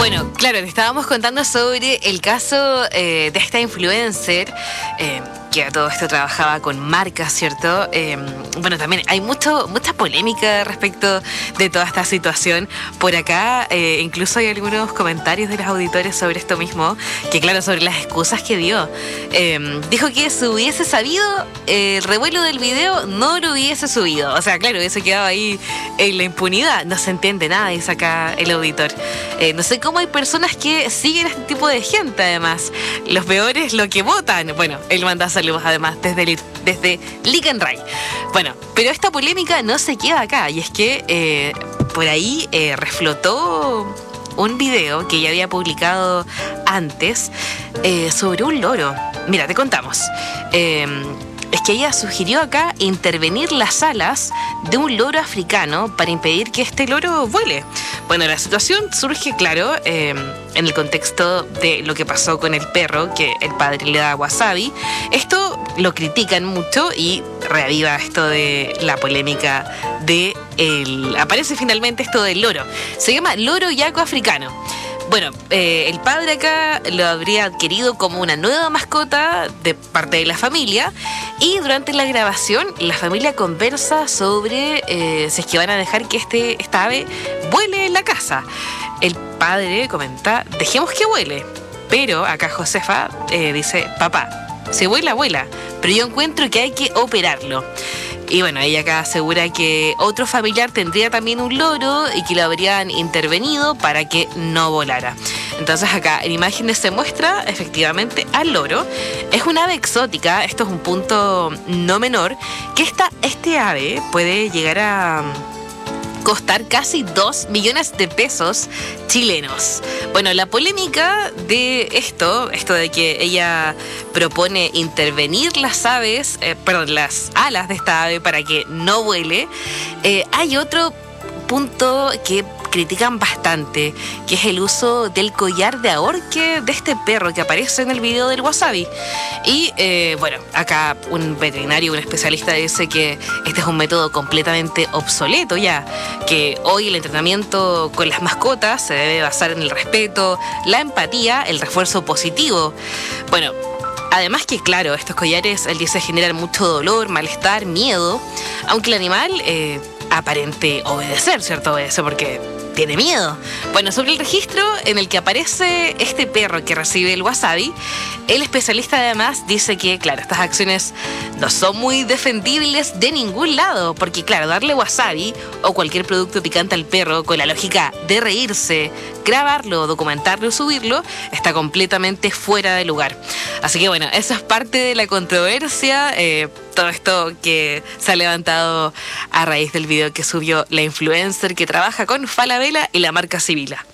Bueno, claro, te estábamos contando sobre el caso de esta influencer que a todo esto trabajaba con marcas, ¿cierto? Bueno, también hay mucha polémica respecto de toda esta situación. Por acá incluso hay algunos comentarios de los auditores sobre esto mismo, que claro, sobre las excusas que dio. Dijo que si hubiese sabido el revuelo del video, no lo hubiese subido. O sea, claro, hubiese quedado ahí en la impunidad. No se entiende nada, dice acá el auditor. No sé cómo hay personas que siguen a este tipo de gente, además. Los peores, lo que votan. Bueno, él manda saludos, además, desde Likenray. Bueno, pero esta polémica no se queda acá. Y es que por ahí reflotó un video que ya había publicado antes sobre un loro. Mira, te contamos. Es que ella sugirió acá intervenir las alas de un loro africano para impedir que este loro vuele. Bueno, la situación surge, claro, en el contexto de lo que pasó con el perro, que el padre le da wasabi. Esto lo critican mucho y reaviva esto de la polémica de aparece finalmente esto del loro. Se llama loro yaco africano. Bueno, el padre acá lo habría adquirido como una nueva mascota de parte de la familia, y durante la grabación la familia conversa sobre si es que van a dejar que esta ave vuele en la casa. El padre comenta: dejemos que vuele. Pero acá Josefa dice: papá, si vuela, vuela, pero yo encuentro que hay que operarlo. Y bueno, ella acá asegura que otro familiar tendría también un loro y que lo habrían intervenido para que no volara. Entonces acá en imágenes se muestra efectivamente al loro. Es una ave exótica, esto es un punto no menor, que este ave puede llegar a costar casi 2 millones de pesos chilenos. Bueno, la polémica de esto de que ella propone intervenir las alas de esta ave para que no vuele, hay otro punto que critican bastante, que es el uso del collar de ahorque de este perro que aparece en el video del wasabi. Y bueno, acá un veterinario, un especialista dice que este es un método completamente obsoleto ya, que hoy el entrenamiento con las mascotas se debe basar en el respeto, la empatía, el refuerzo positivo. Bueno, además que, claro, estos collares, él dice, generan mucho dolor, malestar, miedo, aunque el animal aparente obedecer, ¿cierto? Obedece porque tiene miedo. Bueno, sobre el registro en el que aparece este perro que recibe el wasabi, el especialista además dice que, claro, estas acciones no son muy defendibles de ningún lado, porque, claro, darle wasabi o cualquier producto picante al perro con la lógica de reírse, grabarlo, documentarlo y subirlo, está completamente fuera de lugar. Así que, bueno, eso es parte de la controversia, todo esto que se ha levantado a raíz del video que subió la influencer que trabaja con Falabella y la marca Sibila.